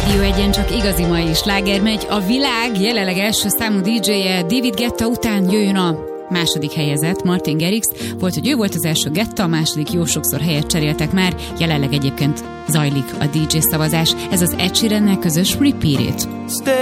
Rádió Egyen csak igazi mai sláger megy. A világ jelenleg első számú DJ-je David Guetta után jöjjön a második helyezett, Martin Garrix. Volt, hogy ő volt az első, Guetta, a második, jó sokszor helyet cseréltek már. Jelenleg egyébként zajlik a DJ szavazás. Ez az Ed Sheerannel közös Repeat It.